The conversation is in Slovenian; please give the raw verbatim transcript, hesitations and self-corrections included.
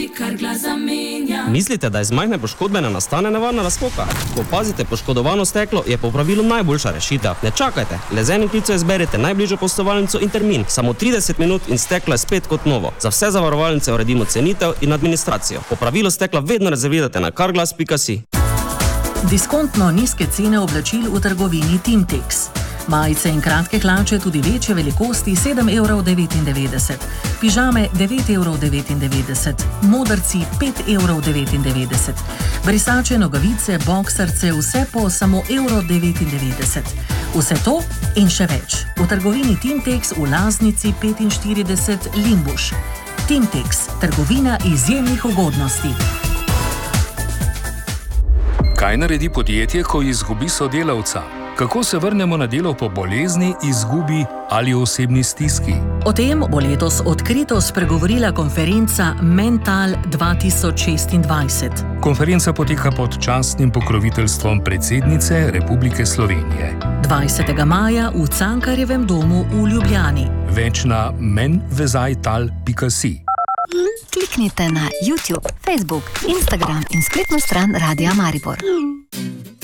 uporabi Carglass zamenja. Mislite, da iz majhne poškodbe ne nastane nevarna razpoka? Ko opazite poškodovano steklo, je po pravilu najboljša rešitev. Ne čakajte, le z enim klicem izberite najbližjo postovalnico in termin. Samo trideset minut in steklo je spet kot novo. Za vse zavarovalnice uredimo cenitev in administracijo. Po pravilu stekla vedno rezervirate na carglass pika si. Diskontno nizke cene oblačil v trgovini Timtex. Majice in kratke hlače tudi večje velikosti sedem evrov devetindevetdeset, pižame devet evrov devetindevetdeset, modrci pet evrov devetindevetdeset, brisače, nogavice, boksarce, vse po samo evro devetindevetdeset. Vse to in še več v trgovini Timtex v Laznici petinštirideset Limbuš. Timtex, trgovina izjemnih ugodnosti. Kaj naredi podjetje, ko izgubi sodelavca? Kako se vrnemo na delo po bolezni, izgubi ali osebni stiski? O tem bo letos odkrito spregovorila konferenca Mental dva tisoč šestindvajset. Konferenca poteka pod častnim pokroviteljstvom predsednice Republike Slovenije. dvajsetega maja v Cankarjevem domu v Ljubljani. Več na menvezajtal pika si. Kliknite na YouTube, Facebook, Instagram in spletno stran Radia Maribor.